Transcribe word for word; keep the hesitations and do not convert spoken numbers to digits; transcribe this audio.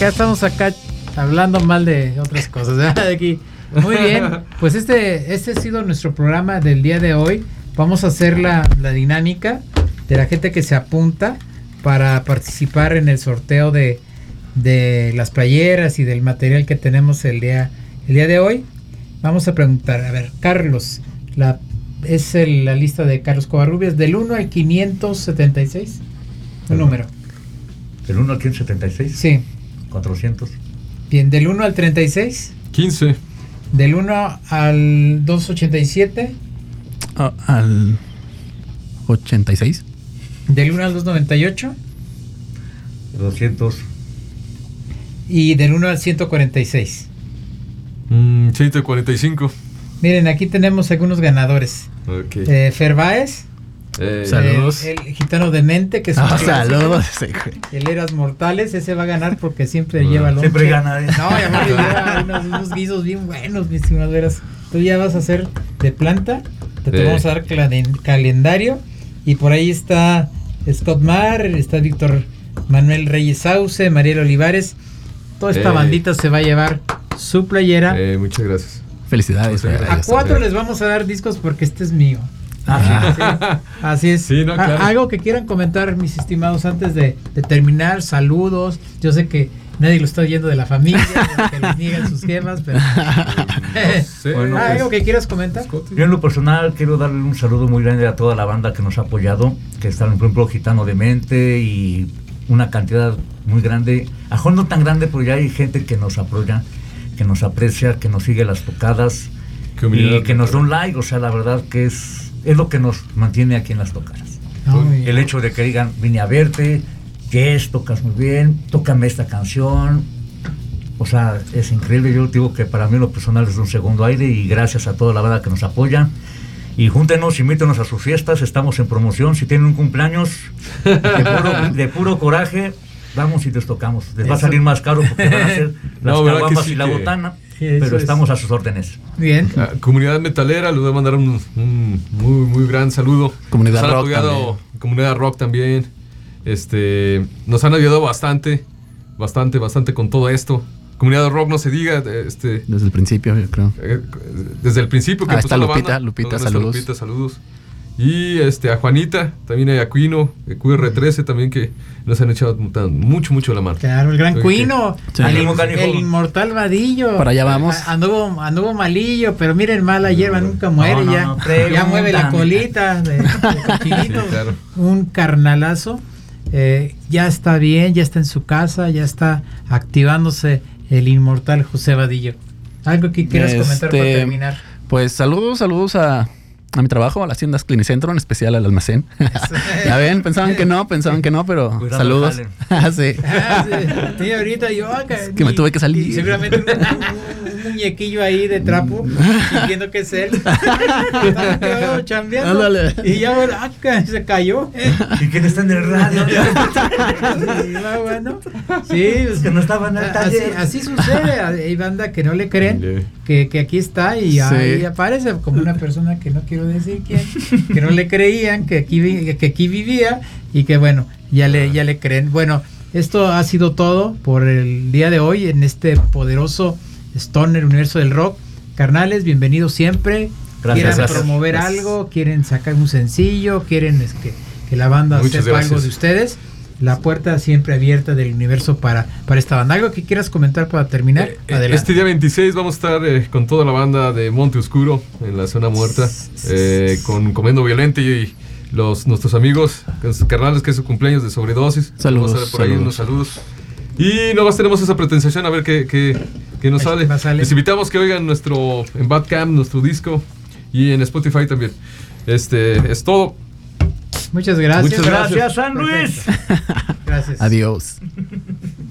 acá estamos acá hablando mal de otras cosas, ¿verdad? Aquí. Muy bien, pues este, este ha sido nuestro programa del día de hoy. Vamos a hacer la, la dinámica de la gente que se apunta para participar en el sorteo de, de las playeras y del material que tenemos el día, el día de hoy. Vamos a preguntar, a ver, Carlos, la, es el, la lista de Carlos Covarrubias, del uno al quinientos setenta y seis, un número. ¿Del uno al quinientos setenta y seis? Sí. cuatrocientos. Bien, del uno al treinta y seis. quince. Del uno al doscientos ochenta y siete. Oh, al ochenta y seis. Del uno al doscientos noventa y ocho. doscientos. Y del uno al ciento cuarenta y seis. Mm, ciento cuarenta y cinco. Miren, aquí tenemos algunos ganadores. Ok. Eh, Fer Báez. Eh, Saludos. El, el gitano demente, que es un Ah, clásico. saludos. Sí, El Eras Mortales, ese va a ganar porque siempre Ah, lleva lonche. Siempre gana, ¿eh? No, y además lleva unos, unos guisos bien buenos, mi estimado Eras. Tú ya vas a hacer de planta, te, te Sí. vamos a dar claden- calendario. Y por ahí está Scott Mar, está Víctor Manuel Reyes Sauce, Mariel Olivares. Toda esta Eh. bandita se va a llevar su playera. eh, muchas gracias. Felicidades. Muchas A gracias. cuatro les vamos a dar discos porque este es mío. Ah, Sí, así es. Sí, no, A- claro. Algo que quieran comentar, mis estimados, antes de, de terminar. Saludos. Yo sé que nadie lo está oyendo de la familia, que les niegan sus gemas, pero. Sí. Bueno, Ah, pues, ¿algo que quieras comentar? Yo en lo personal quiero darle un saludo muy grande a toda la banda que nos ha apoyado, que está por ejemplo Gitano Demente y una cantidad muy grande, a Juan no tan grande, pero ya hay gente que nos apoya, que nos aprecia, que nos sigue las tocadas Comunidad y que nos da un like, o sea, la verdad que es, es lo que nos mantiene aquí en las tocadas. No, muy bien. El hecho de que digan, vine a verte, que es, tocas muy bien, tócame esta canción. O sea, es increíble. Yo digo que para mí lo personal es un segundo aire y gracias a toda la banda que nos apoya. Y júntenos, invítenos a sus fiestas, estamos en promoción. Si tienen un cumpleaños de puro, de puro coraje, vamos y les tocamos. Les va a Eso. salir más caro porque van a ser las No, ¿verdad que caguamas sí y la que- botana, Eso pero es. estamos a sus órdenes. Bien. Ah, comunidad metalera, les voy a mandar un, un muy muy gran saludo. Comunidad Nos han rock apoyado, también. comunidad rock también. Este, nos han ayudado bastante, bastante, bastante con todo esto. Comunidad rock no se diga, este, Desde el principio, yo creo. eh, desde el principio que Ah, empezó está la Lupita, banda. Lupita, Nuestra saludos. Lupita, saludos. Y este a Juanita, también a Aquino, de Q R trece también, que nos han echado mucho, mucho la mano. Claro, el gran Ok. Cuino, Sí. el, Ánimo, canijo. el inmortal Vadillo. Para allá vamos. A- Anduvo, anduvo malillo, pero miren, mala hierba nunca muere. no, ya, no, ya mueve la pregúntame. colita de, de cochinito. Sí, claro. Un carnalazo. Eh, ya está bien, ya está en su casa, ya está activándose el inmortal José Vadillo. Algo que quieras comentar para Este, terminar. Pues saludos, saludos a, a mi trabajo, a las tiendas Clinicentro, en especial al almacén. Ya ven, pensaban que no, pensaban que no, pero Cuidado, saludos. jalen. Ah, sí. Ah, sí, sí, ahorita yo acá, que me y- tuve que salir. y seguramente un, un- un muñequillo ahí de trapo, sintiendo que es él. Estaba quedado chambeando. Ándale. Y ya bueno, acá se cayó. ¿eh? ¿Y quién está en el radio? Y va, bueno, sí, Es que no estaba en el así, taller. así sucede. Hay banda que no le creen Sí. que, que aquí está y Sí. ahí aparece como una persona que no quiero decir quién, que no le creían que aquí vi- que aquí vivía y que bueno, ya le ya le creen. Bueno, esto ha sido todo por el día de hoy en este poderoso Stoner Universo del Rock. Carnales, bienvenidos siempre. Gracias, Quieren gracias. promover Gracias. algo, quieren sacar un sencillo, quieren es que, que la banda Muchas sepa gracias. algo de ustedes. La puerta siempre abierta del universo para, para esta banda. ¿Algo que quieras comentar para terminar? Eh, eh, Adelante. Este día veintiséis vamos a estar eh, con toda la banda de Monte Oscuro en la zona muerta, eh, con Comiendo Violente y los nuestros amigos, con sus carnales, que es su cumpleaños de sobredosis. Saludos, Vamos a ver por ahí saludos. unos saludos. Y nomás tenemos esa pretensión a ver qué, qué, qué nos Ahí sale. va, sale. Les invitamos que oigan nuestro en Bandcamp, nuestro disco, y en Spotify también. Este es todo. Muchas gracias. Muchas Gracias, San Luis. Perfecto. Gracias. Adiós.